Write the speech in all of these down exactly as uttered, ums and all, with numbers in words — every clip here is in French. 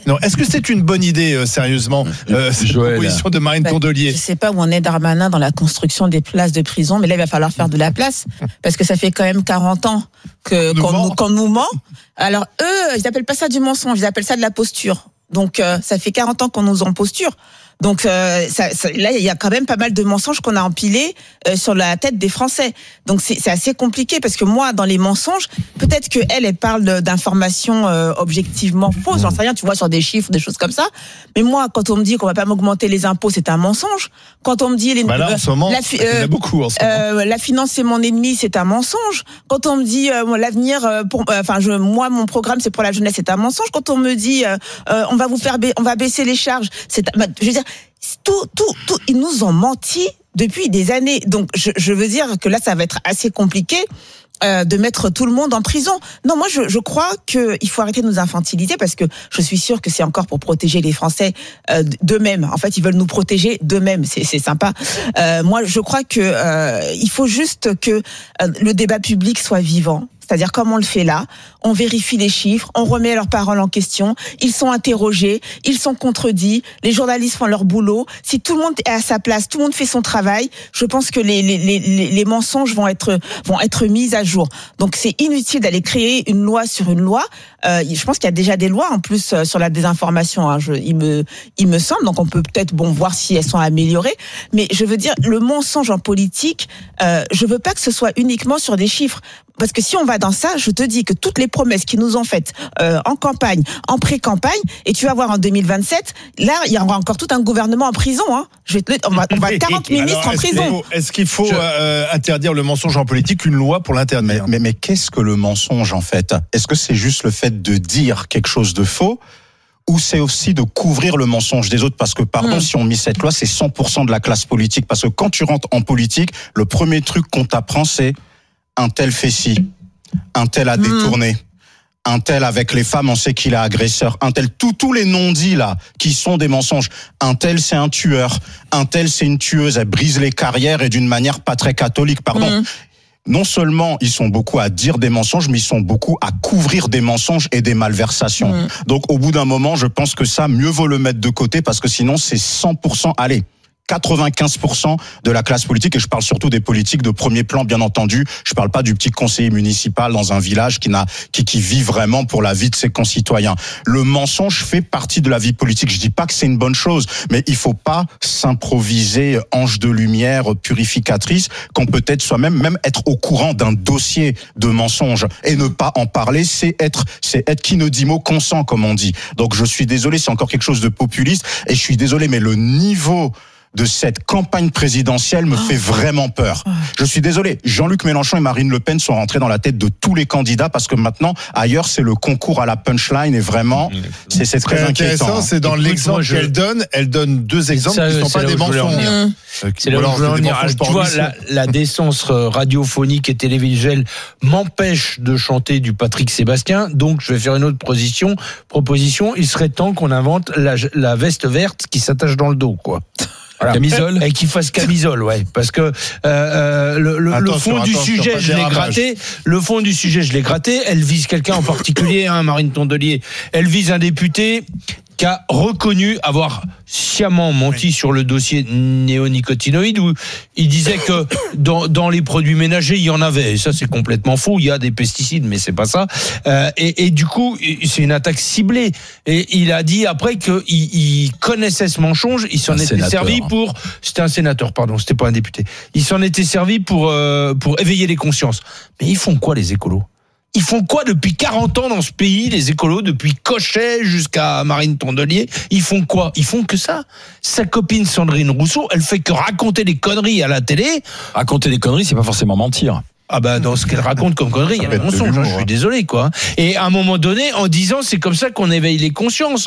Non, est-ce que c'est une bonne idée, euh, sérieusement, euh, cette Joël. proposition de Marine Bah, Tondelier? Je sais pas où en est Darmanin dans la construction des places de prison, mais là, il va falloir faire de la place, parce que ça fait quand même quarante ans que, Nous qu'on, ment. nous, qu'on nous ment. Alors, eux, ils appellent pas ça du mensonge, ils appellent ça de la posture. Donc, euh, ça fait quarante ans qu'on nous en posture. Donc euh, ça, ça, là, il y a quand même pas mal de mensonges qu'on a empilés euh, sur la tête des Français. Donc c'est, c'est assez compliqué parce que moi, dans les mensonges, peut-être que elle, elle parle d'informations euh, objectivement fausses. J'en sais rien, tu vois, sur des chiffres, des choses comme ça. Mais moi, quand on me dit qu'on va pas m'augmenter les impôts, c'est un mensonge. Quand on me dit les, Bah là, en ce moment, la, fi- il y en a beaucoup en ce moment. euh, la finance c'est mon ennemi, c'est un mensonge. Quand on me dit euh, l'avenir, euh, pour, euh, enfin, je, moi, mon programme c'est pour la jeunesse, c'est un mensonge. Quand on me dit euh, euh, on va vous faire, ba- on va baisser les charges, c'est, bah, je veux dire. Tout, tout, tout, ils nous ont menti depuis des années. Donc, je, je veux dire que là, ça va être assez compliqué euh, de mettre tout le monde en prison. Non, moi, je, je crois que il faut arrêter de nous infantiliser parce que je suis sûre que c'est encore pour protéger les Français euh, d'eux-mêmes. En fait, ils veulent nous protéger d'eux-mêmes. C'est, c'est sympa. Euh, moi, je crois que euh, il faut juste que euh, le débat public soit vivant. C'est-à-dire comme on le fait là, on vérifie les chiffres, on remet leurs paroles en question, ils sont interrogés, ils sont contredits, les journalistes font leur boulot. Si tout le monde est à sa place, tout le monde fait son travail, je pense que les, les, les, les mensonges vont être, vont être mis à jour. Donc c'est inutile d'aller créer une loi sur une loi. Euh, je pense qu'il y a déjà des lois en plus euh, sur la désinformation, hein, je, il, me, il me semble, donc on peut peut-être bon, voir si elles sont améliorées. Mais je veux dire, le mensonge en politique, euh, je veux pas que ce soit uniquement sur des chiffres. Parce que si on va dans ça, je te dis que toutes les promesses qu'ils nous ont faites euh, en campagne, en pré-campagne, et tu vas voir en deux mille vingt-sept, là, il y aura encore tout un gouvernement en prison. Hein. Je vais te le, on va, on va quarante ministres Alors, en est-ce prison. qu'il faut, est-ce qu'il faut Je... euh, interdire le mensonge en politique, une loi pour l'interdire? Mais, mais, mais qu'est-ce que le mensonge en fait? Est-ce que c'est juste le fait de dire quelque chose de faux? Ou c'est aussi de couvrir le mensonge des autres? Parce que, pardon, mmh. si on met cette loi, c'est cent pour cent de la classe politique. Parce que quand tu rentres en politique, le premier truc qu'on t'apprend, c'est un tel fait ci, un tel a détourné, mmh. un tel avec les femmes, on sait qu'il est agresseur, un tel, tous tous les non-dits là, qui sont des mensonges. Un tel, c'est un tueur, un tel, c'est une tueuse, elle brise les carrières et d'une manière pas très catholique, pardon. Mmh. Non seulement ils sont beaucoup à dire des mensonges, mais ils sont beaucoup à couvrir des mensonges et des malversations. Mmh. Donc au bout d'un moment, je pense que ça, mieux vaut le mettre de côté parce que sinon c'est cent pour cent, allez, quatre-vingt-quinze pour cent de la classe politique, et je parle surtout des politiques de premier plan, bien entendu. Je parle pas du petit conseiller municipal dans un village qui n'a, qui, qui vit vraiment pour la vie de ses concitoyens. Le mensonge fait partie de la vie politique. Je dis pas que c'est une bonne chose, mais il faut pas s'improviser ange de lumière purificatrice quand peut-être soi-même, même être au courant d'un dossier de mensonge et ne pas en parler, c'est être, c'est être qui ne dit mot consent, comme on dit. Donc je suis désolé, c'est encore quelque chose de populiste, et je suis désolé, mais le niveau de cette campagne présidentielle me oh. fait vraiment peur. Je suis désolé, Jean-Luc Mélenchon et Marine Le Pen sont rentrés dans la tête de tous les candidats parce que maintenant, ailleurs, c'est le concours à la punchline et vraiment, c'est, c'est très inquiétant. Intéressant, c'est dans Écoute, l'exemple je... qu'elle donne, elle donne deux exemples ça, qui ne sont pas des mensonges. Mmh. C'est là où je veux en venir. Tu vois, la, la décence radiophonique et télévisuelle m'empêche de chanter du Patrick Sébastien, donc je vais faire une autre proposition. proposition. Il serait temps qu'on invente la, la veste verte qui s'attache dans le dos, quoi. Voilà. Camisole et qu'il fasse camisole, ouais, parce que euh, euh, le, le, le fond du sujet, je l'ai gratté. Le fond du sujet, je l'ai gratté. Elle vise quelqu'un en particulier, hein, Marine Tondelier. Elle vise un député qui a reconnu avoir sciemment menti sur le dossier néonicotinoïdes où il disait que dans, dans les produits ménagers il y en avait, et ça c'est complètement faux, il y a des pesticides mais c'est pas ça, euh, et, et du coup c'est une attaque ciblée, et il a dit après qu'il il connaissait ce mensonge, il s'en un était sénateur. servi pour, c'était un sénateur pardon, c'était pas un député, il s'en était servi pour, euh, pour éveiller les consciences. Mais ils font quoi les écolos? Ils font quoi depuis quarante ans dans ce pays, les écolos, depuis Cochet jusqu'à Marine Tondelier? Ils font quoi? Ils font que ça. Sa copine Sandrine Rousseau, elle fait que raconter des conneries à la télé. Raconter des conneries, c'est pas forcément mentir. Ah bah dans ce qu'elle raconte comme conneries, il y a un mensonge, hein, je suis désolé quoi. Et à un moment donné, en disant c'est comme ça qu'on éveille les consciences. Hein.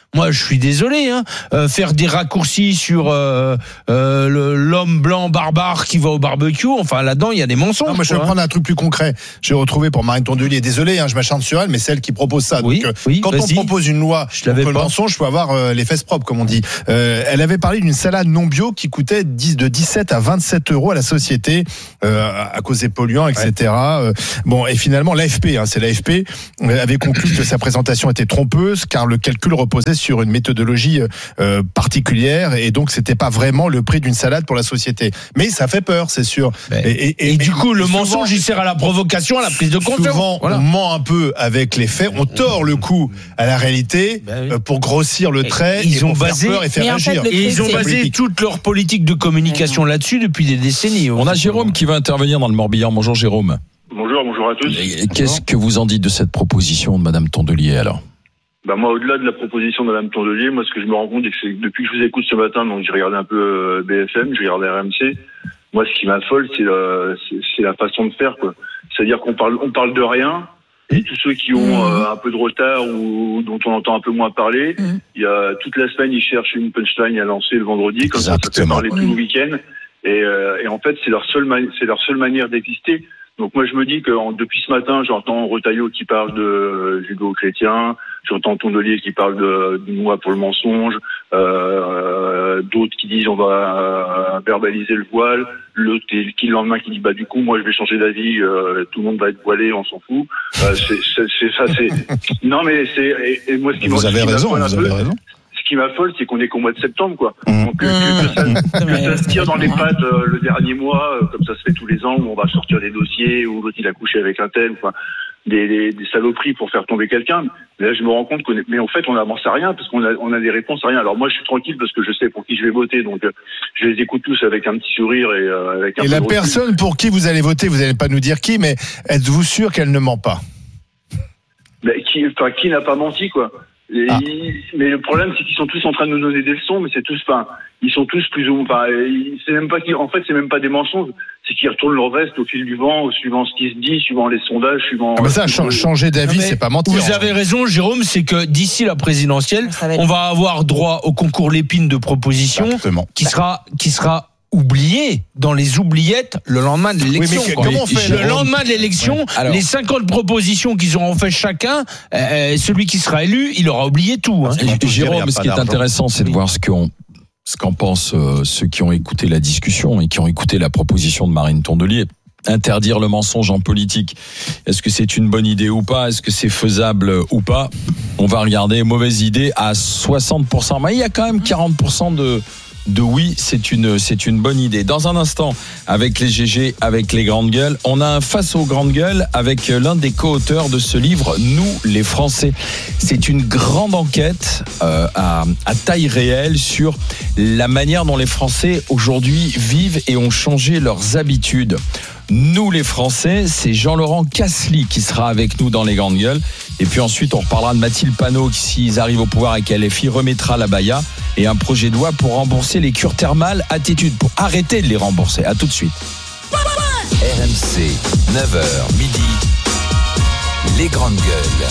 Moi, je suis désolé. Hein, euh, faire des raccourcis sur euh, euh, le, l'homme blanc barbare qui va au barbecue. Enfin, là-dedans, il y a des mensonges. Non, moi, je vais quoi, prendre un truc plus concret. J'ai retrouvé pour Marine Tondelier. Désolé, hein, je m'acharne sur elle, mais c'est elle qui propose ça. Oui, Donc, oui, quand vas-y. on propose une loi Je l'avais contre le pas. mensonge, il faut avoir euh, les fesses propres, comme on dit. Euh, elle avait parlé d'une salade non bio qui coûtait dix, de dix-sept à vingt-sept euros à la société euh, à cause des polluants, et cetera. Ouais. Euh, bon, et finalement, l'A F P, hein, c'est l'A F P, euh, avait conclu que sa présentation était trompeuse car le calcul reposait sur une méthodologie euh, particulière et donc c'était pas vraiment le prix d'une salade pour la société. Mais ça fait peur, c'est sûr. Ben, et, et, Et, et du coup, le souvent, mensonge, il sert à la provocation, à la prise de conscience. Souvent, Voilà. on ment un peu avec les faits, on tord le coup à la réalité Ben oui. euh, pour grossir le trait, Ils et ont pour basé- faire peur et faire Mais en fait, agir. le Et ils ont C'est basé politique. toute leur politique de communication là-dessus depuis des décennies. On a Jérôme qui va intervenir dans le Morbihan. Bonjour Jérôme. Bonjour, bonjour à tous. Et Qu'est-ce que vous en dites de cette proposition de Madame Tondelier alors? Bah moi, au-delà de la proposition de Mme Tondelier, moi, ce que je me rends compte, c'est que depuis que je vous écoute ce matin, donc j'ai regardé un peu euh, B F M, j'ai regardé R M C. Moi, ce qui m'affole, c'est la, c'est, c'est la façon de faire, quoi. C'est-à-dire qu'on parle, on parle de rien. Et tous ceux qui ont euh, un peu de retard ou dont on entend un peu moins parler, Mmh. il y a toute la semaine, ils cherchent une punchline à lancer le vendredi, comme ça, ça fait Exactement. parler tout le week-end. Et, euh, et en fait, c'est leur seule, mani- c'est leur seule manière d'exister. Donc moi, je me dis que en- depuis ce matin, j'entends Retailleau qui parle de euh, judéo-chrétien, j'entends Tondelier qui parle de, d'une loi pour le mensonge, euh, d'autres qui disent on va euh, verbaliser le voile, l'autre qui qui le lendemain qui dit bah du coup moi je vais changer d'avis, euh, tout le monde va être voilé, on s'en fout. Euh, c'est, c'est, c'est ça, c'est non mais c'est et, et moi ce qui Vous m'a- avez ce qui raison, m'affole un vous peu, avez raison. ce qui m'affole, c'est qu'on est qu'au mois de septembre, quoi. Mmh. Donc, que, que, que ça, que ça se tire dans les pattes euh, le dernier mois, euh, comme ça se fait tous les ans, où on va sortir des dossiers, où l'autre il a couché avec un tel, enfin, des, des, des saloperies pour faire tomber quelqu'un. Mais là, je me rends compte qu'on est, mais en fait, on n'avance à rien, parce qu'on a, on a des réponses à rien. Alors moi, je suis tranquille parce que je sais pour qui je vais voter, donc euh, je les écoute tous avec un petit sourire et euh, avec un Et peu la de recul. personne pour qui vous allez voter, vous n'allez pas nous dire qui, mais êtes-vous sûr qu'elle ne ment pas? Mais qui, enfin, qui n'a pas menti, quoi. Et Ah. ils- mais le problème, c'est qu'ils sont tous en train de nous donner des leçons, mais c'est tous, enfin, ils sont tous plus ou moins, enfin, ils- c'est même pas qu'ils, en fait, c'est même pas des mensonges, c'est qu'ils retournent leur veste au fil du vent, au suivant ce qui se dit, suivant les sondages, suivant. Ah, mais ça, ch- changer d'avis, Non, mais c'est pas mentir. Vous avez raison, Jérôme, c'est que d'ici la présidentielle, Ça va être- on va avoir droit au concours Lépine de propositions Exactement. qui sera, qui sera oublié dans les oubliettes le lendemain de l'élection. Oui, mais quoi. comment on fait, le Jérôme lendemain de l'élection, Alors- les cinquante propositions qu'ils auront fait chacun, euh, celui qui sera élu, il aura oublié tout. Hein. Ils vont tous dire, il y Jérôme, a ce pas qui est d'argent. intéressant, c'est de voir ce qu'en ce qu'en pensent euh, ceux qui ont écouté la discussion et qui ont écouté la proposition de Marine Tondelier. Interdire le mensonge en politique, est-ce que c'est une bonne idée ou pas? Est-ce que c'est faisable ou pas? On va regarder. Mauvaise idée à soixante pour cent. Mais il y a quand même quarante pour cent de de oui, c'est une c'est une bonne idée. Dans un instant, avec les G G, avec les grandes gueules, on a un face aux grandes gueules avec l'un des co-auteurs de ce livre, Nous les Français. C'est une grande enquête euh, à, à taille réelle sur la manière dont les Français aujourd'hui vivent et ont changé leurs habitudes. Nous les Français, c'est Jean-Laurent Casely qui sera avec nous dans les grandes gueules. Et puis ensuite, on reparlera de Mathilde Panot qui, s'ils arrivent au pouvoir avec L F I, remettra la baya et un projet de loi pour rembourser les cures thermales attitude, pour arrêter de les rembourser. À tout de suite. R M C, neuf heures midi, les grandes gueules.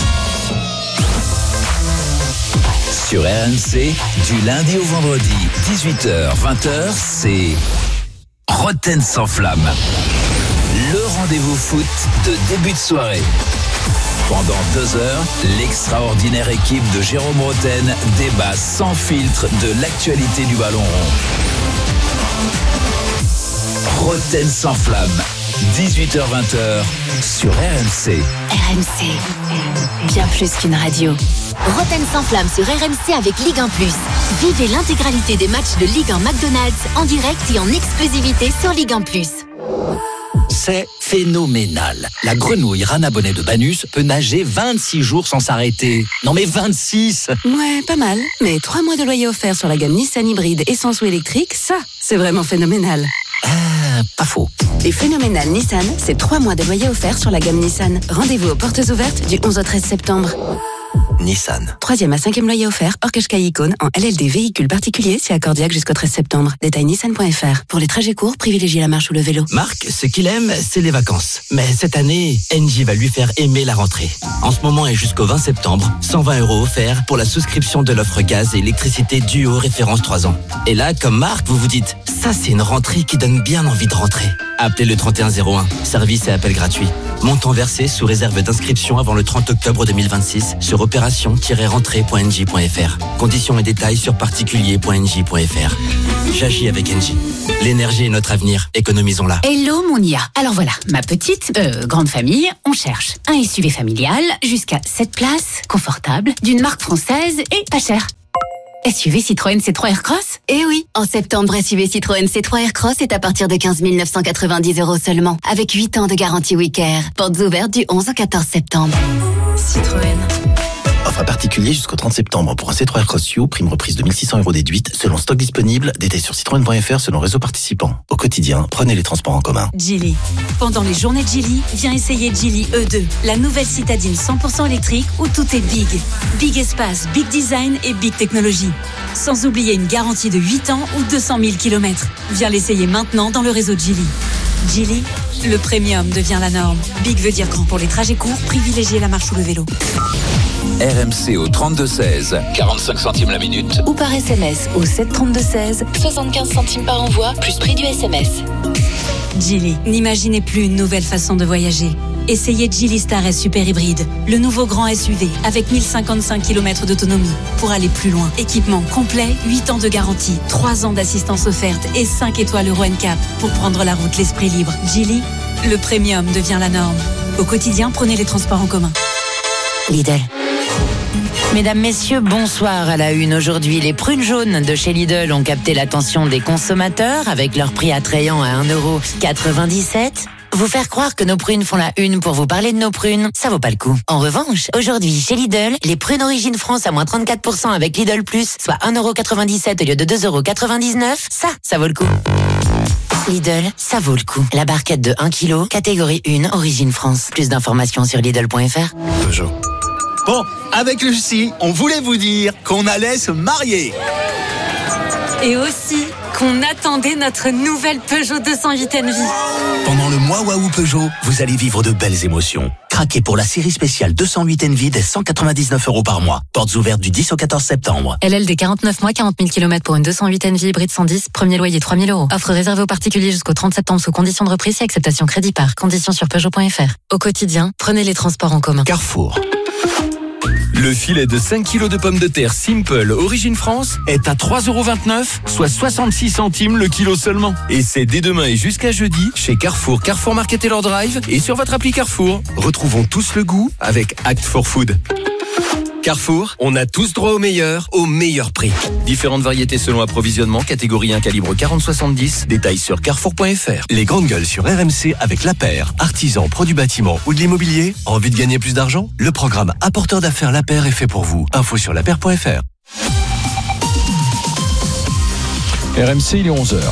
Sur R M C, du lundi au vendredi, dix-huit heures vingt heures, c'est Roten sans flamme. Le rendez-vous foot de début de soirée. Pendant deux heures, l'extraordinaire équipe de Jérôme Roten débat sans filtre de l'actualité du ballon rond. Roten sans flamme, dix-huit heures vingt sur R M C. R M C, bien plus qu'une radio. Roten sans flamme sur R M C avec Ligue un plus. Vivez l'intégralité des matchs de Ligue un McDonald's en direct et en exclusivité sur Ligue un plus. C'est phénoménal. La grenouille Rana Bonnet de Banus peut nager vingt-six jours sans s'arrêter. Non mais vingt-six! Ouais, pas mal. Mais trois mois de loyer offert sur la gamme Nissan hybride essence ou électrique, ça, c'est vraiment phénoménal. Ah, pas faux. Et phénoménal Nissan, c'est trois mois de loyer offert sur la gamme Nissan. Rendez-vous aux portes ouvertes du onze au treize septembre. Nissan. Troisième à cinquième loyer offert, hors Qashqai Icône, en L L D véhicule particulier, c'est accordiaque jusqu'au treize septembre. Détail nissan point f r. Pour les trajets courts, privilégiez la marche ou le vélo. Marc, ce qu'il aime, c'est les vacances. Mais cette année, Engie va lui faire aimer la rentrée. En ce moment et jusqu'au vingt septembre, cent vingt euros offerts pour la souscription de l'offre gaz et électricité Duo référence trois ans. Et là, comme Marc, vous vous dites, ça c'est une rentrée qui donne bien envie de rentrer. Appelez le trente et un zéro un, service et appel gratuit. Montant versé sous réserve d'inscription avant le trente octobre deux mille vingt-six sur opération tiret rentrée point engie point f r. Conditions et détails sur particulier point engie point f r. J'agis avec Engie. L'énergie est notre avenir, économisons-la. Hello mon I A. Alors voilà, ma petite, euh, grande famille, on cherche un S U V familial jusqu'à sept places, confortable, d'une marque française et pas cher. S U V Citroën C trois Aircross ? Eh oui, en septembre, S U V Citroën C trois Aircross est à partir de quinze mille neuf cent quatre-vingt-dix euros seulement, avec huit ans de garantie Wicker. Portes ouvertes du onze au quatorze septembre. Citroën. Offre à particulier jusqu'au trente septembre pour un C trois Aircross U, prime reprise de mille six cents euros déduite, selon stock disponible, détail sur citroën point f r selon réseau participant. Au quotidien, prenez les transports en commun. Geely. Pendant les journées de Geely, viens essayer Geely E deux, la nouvelle citadine cent pour cent électrique où tout est big. Big espace, big design et big technologie. Sans oublier une garantie de huit ans ou deux cent mille kilomètres. Viens l'essayer maintenant dans le réseau Geely. Geely, le premium devient la norme. Big veut dire grand pour les trajets courts, privilégiez la marche ou le vélo. R M C au trente-deux seize, quarante-cinq centimes la minute. Ou par S M S au sept trente-deux seize, soixante-quinze centimes par envoi, plus prix du S M S. Geely, n'imaginez plus une nouvelle façon de voyager. Essayez Geely Star S Super Hybride, le nouveau grand S U V avec mille cinquante-cinq kilomètres d'autonomie pour aller plus loin. Équipement complet, huit ans de garantie, trois ans d'assistance offerte et cinq étoiles Euro N C A P pour prendre la route l'esprit libre. Geely, le premium devient la norme. Au quotidien, prenez les transports en commun. Lidl. Mesdames, messieurs, bonsoir à la une. Aujourd'hui, les prunes jaunes de chez Lidl ont capté l'attention des consommateurs avec leur prix attrayant à un euro quatre-vingt-dix-sept. Vous faire croire que nos prunes font la une pour vous parler de nos prunes, ça vaut pas le coup. En revanche, aujourd'hui, chez Lidl, les prunes Origine France à moins trente-quatre pour cent avec Lidl Plus, soit un euro quatre-vingt-dix-sept au lieu de deux euros quatre-vingt-dix-neuf, ça, ça vaut le coup. Lidl, ça vaut le coup. La barquette de un kilo, catégorie un, Origine France. Plus d'informations sur Lidl point f r. Peugeot. Bon, avec Lucie, on voulait vous dire qu'on allait se marier. Et aussi qu'on attendait notre nouvelle Peugeot deux cent huit N V. Pendant le mois Waouh Peugeot, vous allez vivre de belles émotions. Craquez pour la série spéciale deux cent huit N V dès cent quatre-vingt-dix-neuf euros par mois. Portes ouvertes du dix au quatorze septembre. L L D quarante-neuf mois, quarante mille kilomètres pour une deux cent huit N V hybride cent dix, premier loyer trois mille euros. Offre réservée aux particuliers jusqu'au trente septembre sous condition de reprise et acceptation crédit par. Conditions sur Peugeot point f r. Au quotidien, prenez les transports en commun. Carrefour. Le filet de cinq kilos de pommes de terre Simple Origine France est à trois euros vingt-neuf, soit soixante-six centimes le kilo seulement. Et c'est dès demain et jusqu'à jeudi chez Carrefour, Carrefour Market et leur Drive et sur votre appli Carrefour. Retrouvons tous le goût avec Act for Food. Carrefour, on a tous droit au meilleur, au meilleur prix. Différentes variétés selon approvisionnement, catégorie un calibre quarante soixante-dix, détails sur carrefour point f r. Les grandes gueules sur R M C avec La Paire, artisan, produits bâtiment ou de l'immobilier. Envie de gagner plus d'argent? Le programme Apporteur d'affaires La Paire est fait pour vous. Info sur la paire point f r. R M C, il est onze heures.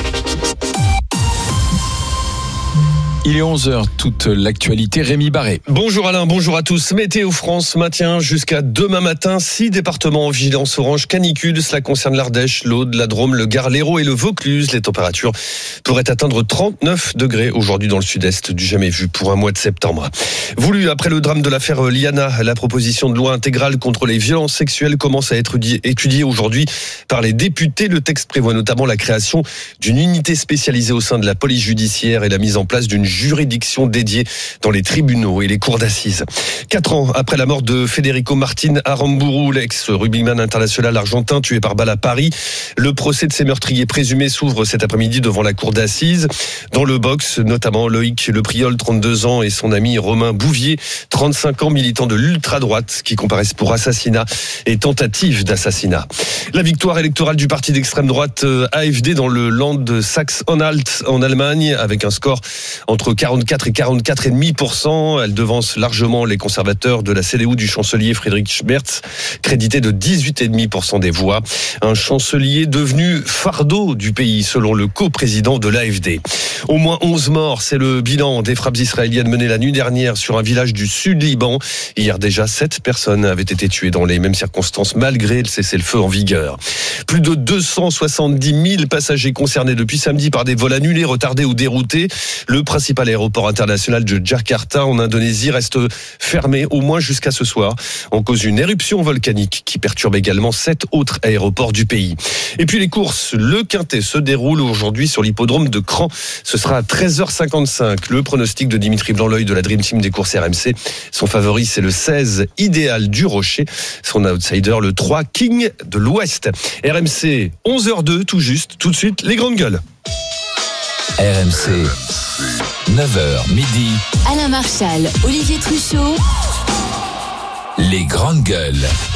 Il est onze heures, toute l'actualité. Rémi Barré. Bonjour Alain, bonjour à tous. Météo France maintient jusqu'à demain matin six départements en vigilance orange canicule. Cela concerne l'Ardèche, l'Aude, la Drôme, le Gard, l'Hérault et le Vaucluse. Les températures pourraient atteindre trente-neuf degrés aujourd'hui dans le sud-est, du jamais vu pour un mois de septembre. Voulu après le drame de l'affaire Liana, la proposition de loi intégrale contre les violences sexuelles commence à être étudiée aujourd'hui par les députés. Le texte prévoit notamment la création d'une unité spécialisée au sein de la police judiciaire et la mise en place d'une juridiction dédiée dans les tribunaux et les cours d'assises. Quatre ans après la mort de Federico Martin Aramburu, l'ex-rugbyman international argentin tué par balle à Paris, le procès de ces meurtriers présumés s'ouvre cet après-midi devant la cour d'assises. Dans le box, notamment Loïc Lepriol, trente-deux ans, et son ami Romain Bouvier, trente-cinq ans, militant de l'ultra-droite, qui comparaissent pour assassinat et tentative d'assassinat. La victoire électorale du parti d'extrême droite A F D dans le Land Saxe-Anhalt en Allemagne, avec un score entre entre quarante-quatre et quarante-quatre virgule cinq pour cent. Elle devance largement les conservateurs de la C D U du chancelier Friedrich Merz, crédité de dix-huit virgule cinq pour cent des voix. Un chancelier devenu fardeau du pays, selon le coprésident de l'A F D. Au moins onze morts, c'est le bilan des frappes israéliennes menées la nuit dernière sur un village du sud-Liban. Hier déjà, sept personnes avaient été tuées dans les mêmes circonstances, malgré le cessez-le-feu en vigueur. Plus de deux cent soixante-dix mille passagers concernés depuis samedi par des vols annulés, retardés ou déroutés. Le principal aéroport international de Jakarta, en Indonésie, reste fermé au moins jusqu'à ce soir, en cause d'une éruption volcanique qui perturbe également sept autres aéroports du pays. Et puis les courses, le Quintet se déroule aujourd'hui sur l'hippodrome de Cran. Ce sera à treize heures cinquante-cinq. Le pronostic de Dimitri Blanc-L'œil de la Dream Team des courses R M C. Son favori, c'est le seize, Idéal du Rocher. Son outsider, le trois, King de l'Ouest. R M C, onze heures deux, tout juste. Tout de suite, les grandes gueules. R M C, neuf heures midi. Alain Marchal, Olivier Truchot. Les grandes gueules.